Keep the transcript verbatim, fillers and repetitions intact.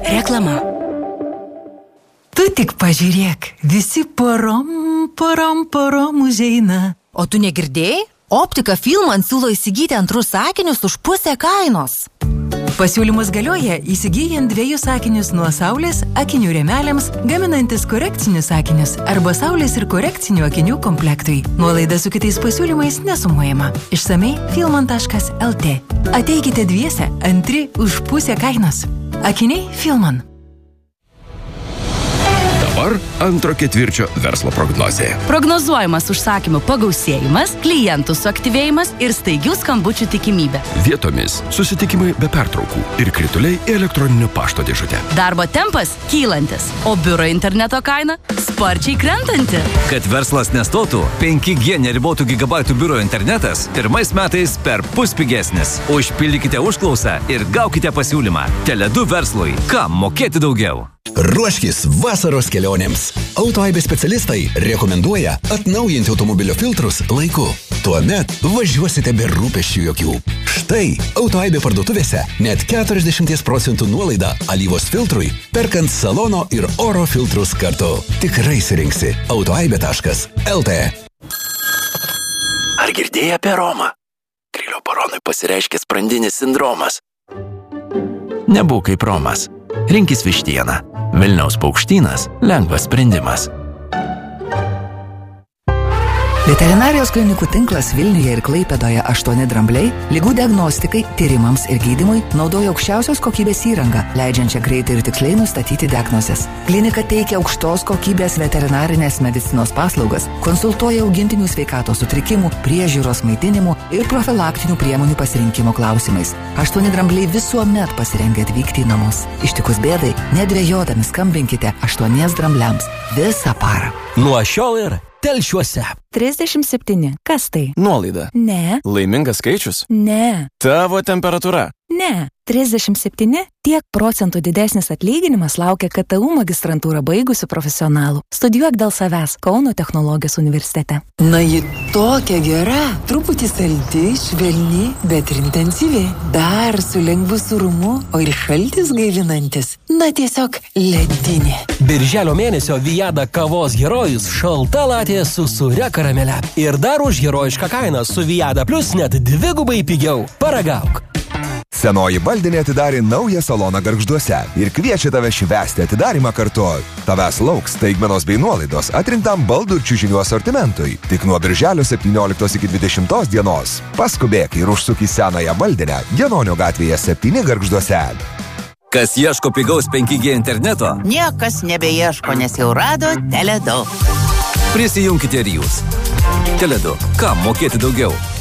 Reklama. Tu tik pažiūrėk, visi porom, porom, porom užeina. O tu negirdėjai? Optika Filman siūlo įsigyti antrus sakinius už pusę kainos. Pasiūlymus galioja įsigyjant dviejus sakinius nuo saulės akinių rėmeliams, gaminantis korekcinius sakinius arba saulės ir korekcinių akinių komplektui. Nuolaida su kitais pasiūlymais nesumuojama. Išsamei filman taškas lt. Ateikite dviese, antri už pusę kainos. Akiniai Filman. Dabar antro ketvirčio verslo prognozė. Prognozuojamas užsakymų pagausėjimas, klientų suaktyvėjimas ir staigių skambučių tikimybė. Vietomis susitikimai be pertraukų ir krituliai į elektroninio pašto dėžutę. Darbo tempas kylantis, o biuro interneto kaina sparčiai krentanti. Kad verslas nestotų, penki G neribotų gigabaitų biuro internetas pirmais metais per pus pigesnis. Užpildykite užklausą ir gaukite pasiūlymą. Tele du verslui. Kam mokėti daugiau? Ruoškis vasaros kelionėms. Autoaibės specialistai rekomenduoja atnaujinti automobilio filtrus laiku. Tuomet važiuosite be rūpesčių jokių. Štai Autoaibė parduotuvėse net keturiasdešimt procentų nuolaida alyvos filtrui, perkant salono ir oro filtrus kartu. Tikrai surinksi autoaibė taškas lt. Ar girdėjai apie Romą? Grilio baronui pasireiškia sprandinis sindromas. Nebūk kaip Romas. Rinkis vištieną. Vilniaus paukštynas – lengvas sprendimas. Veterinarijos klinikų tinklas Vilniuje ir Klaipėdoje aštuoni drambliai ligų diagnostikai, tyrimams ir gydymui naudoja aukščiausios kokybės įrangą, leidžiančią greitai ir tiksliai nustatyti diagnozes. Klinika teikia aukštos kokybės veterinarinės medicinos paslaugas, konsultuoja augintinių sveikatos sutrikimų, priežiūros maitinimų ir profilaktinių priemonių pasirinkimo klausimais. Aštuoni drambliai visuomet pasirengę atvykti į namus. Ištikus bėdai, nedvejodami skambinkite aštuoniems drambliams visą parą. Nuo šiol ir Telšiuose. trisdešimt septyni. Kas tai? Nuolaida. Ne. Laimingas skaičius? Ne. Tavo temperatūra? Ne. trisdešimt septyni. Tiek procentų didesnis atlyginimas laukia K T U magistrantūrą baigusių profesionalų. Studijuok dėl savęs Kauno technologijos universitete. Na, ji tokia gera, truputį saldi, švelni, bet ir intensyvi. Dar su lengvu surumu, o ir šaltis gaivinantis. Na, tiesiog ledinė. Birželio mėnesio Viada kavos herojus šalta latė su sūria karamele. Ir dar už herojišką kainą su Viada Plus net dvigubai pigiau. Paragauk. Senoji baldinė atidarė naują saloną Gargžduose ir kviečia tave švęsti atidarimą kartu. Tavęs lauks staigmenos bei nuolaidos atrinktam baldų ir čiužinių asortimentui. Tik nuo birželio septynioliktos iki dvidešimtos dienos. Paskubėk ir užsuk į senąją baldinę Janonio gatvėje septyni Gargžduose. Kas ieško pigaus penki G interneto? Niekas nebeieško, nes jau rado Tele du. Prisijunkite ir jūs. Tele du. Kam mokėti daugiau?